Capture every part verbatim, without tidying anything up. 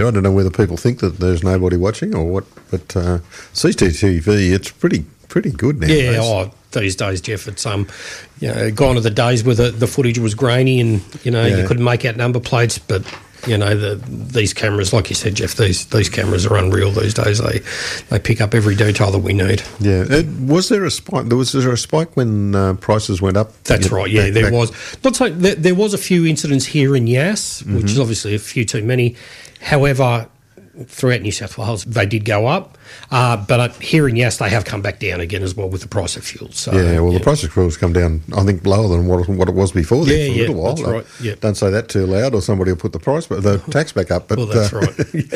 I don't know whether people think that there's nobody watching or what, but uh, C C T V, it's pretty pretty good now. Yeah, oh, these days, Jeff, it's um, you know, gone are the days where the, the footage was grainy and you know yeah. you couldn't make out number plates, but you know the these cameras, like you said, Jeff, these these cameras are unreal these days. They they pick up every detail that we need. Yeah, it, was there a spike? There was, was there a spike when uh, prices went up? That's yeah, right. Yeah, back, there back. was. Not so. There, there was a few incidents here in Yass, mm-hmm. which is obviously a few too many. However, throughout New South Wales, they did go up. Uh, but uh, here in Yass, they have come back down again as well with the price of fuel. So, yeah, well, yeah. the price of fuel has come down, I think, lower than what, what it was before there yeah, for a yeah, little while. That's right. Yeah. Don't say that too loud or somebody will put the price, but the tax back up. But, well, that's uh, right.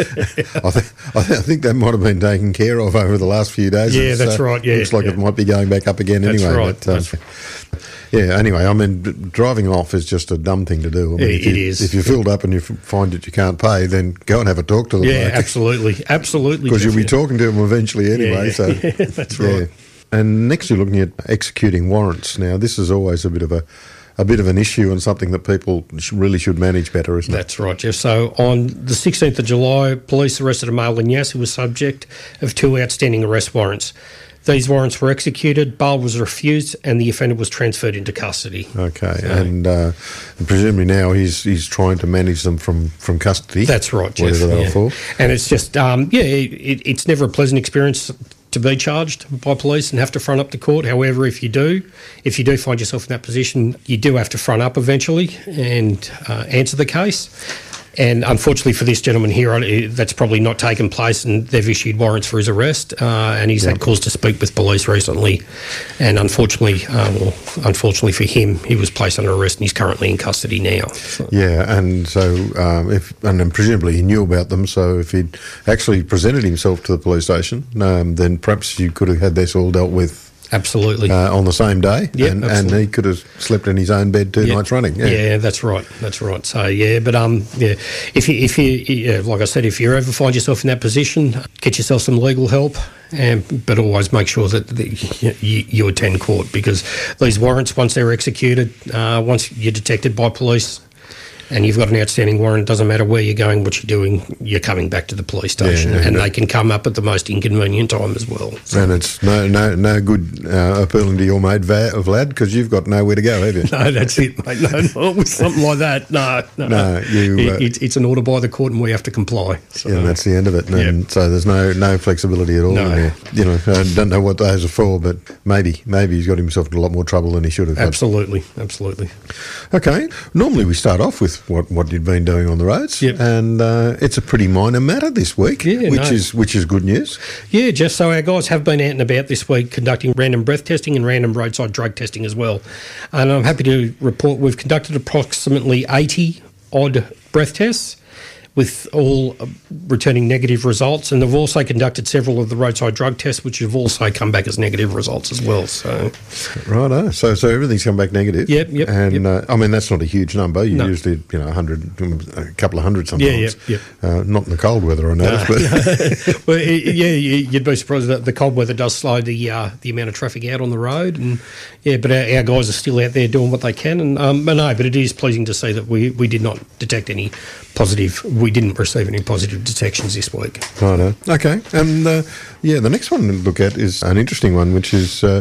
I, th- I, th- I think that might have been taken care of over the last few days. Yeah, it's, that's uh, right. Yeah, looks like yeah. it might be going back up again that's anyway. Right. But, um, that's right. Yeah, anyway, I mean, d- driving off is just a dumb thing to do. I mean, it, if you, it is. If you're filled up and you f- find that you can't pay, then go and have a talk to them. Yeah, absolutely. Absolutely. Because you'll be yeah. talking to them eventually anyway. Yeah, so yeah, that's right. Yeah. And next you're looking at executing warrants. Now, this is always a bit of a a bit of an issue and something that people sh- really should manage better, isn't it? That's right, Jeff. So on the sixteenth of July, police arrested a male in Yass who was subject of two outstanding arrest warrants. These warrants were executed, bail was refused, and the offender was transferred into custody. Okay, so, and, uh, and presumably now he's he's trying to manage them from, from custody. That's right, Jeff. Whatever they yeah. were for. And it's just, um, yeah, it, it's never a pleasant experience to be charged by police and have to front up to court. However, if you do, if you do find yourself in that position, you do have to front up eventually and uh, answer the case. And unfortunately for this gentleman here, that's probably not taken place, and they've issued warrants for his arrest, uh, and he's yep. had cause to speak with police recently. And unfortunately, uh, well, unfortunately for him, he was placed under arrest and he's currently in custody now. So. Yeah, and so um, if and then presumably he knew about them, so if he'd actually presented himself to the police station, um, then perhaps you could have had this all dealt with. Absolutely. Uh, on the same day, yep, and, and absolutely. he could have slept in his own bed two yep. nights running. Yeah. yeah, that's right. That's right. So yeah, but um, yeah, if you if you yeah, like I said, if you ever find yourself in that position, get yourself some legal help, and but always make sure that the, you, you attend court, because these warrants, once they're executed, uh, once you're detected by police, and you've got an outstanding warrant, it doesn't matter where you're going, what you're doing, you're coming back to the police station, yeah, and no. they can come up at the most inconvenient time as well. So. And it's no no no good uh, appealing to your mate Vlad, because you've got nowhere to go, have you? No, that's it, mate. No, not with something like that. No, no. No, you, it, uh, it, it's an order by the court, and we have to comply. So. Yeah, and that's the end of it. And Yep. so there's no no flexibility at all No. in there. You know, I don't know what those are for, but maybe maybe he's got himself in a lot more trouble than he should have. Absolutely, absolutely. Okay. Normally we start off with what, what you've been doing on the roads, Yep. and uh, it's a pretty minor matter this week, Yeah, which no. is which is good news. Yeah, Jeff, so our guys have been out and about this week conducting random breath testing and random roadside drug testing as well. And I'm happy to report we've conducted approximately eighty odd breath tests, with all returning negative results, and they've also conducted several of the roadside drug tests, which have also come back as negative results as well. So, Righto. So so everything's come back negative. Yep, yep, And yep. Uh, I mean that's not a huge number. You No. usually you know a hundred, a couple of hundred sometimes. Yeah, yep, yep. Uh, not in the cold weather, I noticed. but well, it, yeah, you'd be surprised that the cold weather does slow the uh, the amount of traffic out on the road, and yeah, but our, our guys are still out there doing what they can, and um, but no, but it is pleasing to see that we, we did not detect any positive. We didn't receive any positive detections this week. Righto. Okay. And uh, yeah, the next one to look at is an interesting one, which is uh,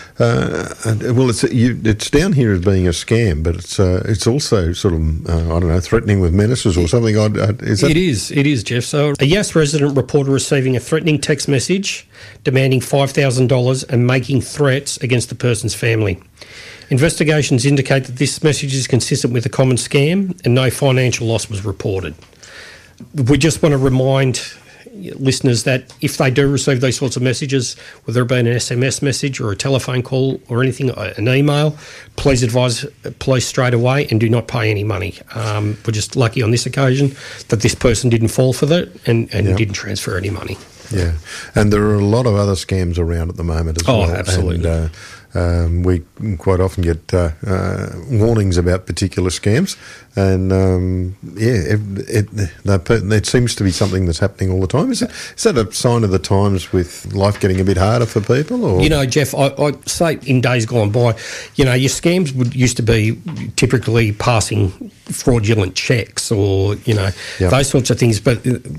uh, well, it's you, it's down here as being a scam, but it's uh, it's also sort of uh, I don't know, threatening with menaces or something. I, I, is that? It is. It is, Jeff. So a Yass resident reported receiving a threatening text message demanding five thousand dollars and making threats against the person's family. Investigations indicate that this message is consistent with a common scam and no financial loss was reported. We just want to remind listeners that if they do receive these sorts of messages, whether it be an S M S message or a telephone call or anything, an email, please advise police straight away and do not pay any money. Um, we're just lucky on this occasion that this person didn't fall for that and, and Yep. didn't transfer any money. Yeah, and there are a lot of other scams around at the moment as Oh, well. absolutely. And, uh, um, we quite often get uh, uh, warnings about particular scams, and um, yeah, it, it, they, it seems to be something that's happening all the time. Is, it, is that a sign of the times with life getting a bit harder for people? Or? You know, Jeff, I, I say in days gone by, you know, your scams would used to be typically passing fraudulent checks or, you know, yep. those sorts of things, but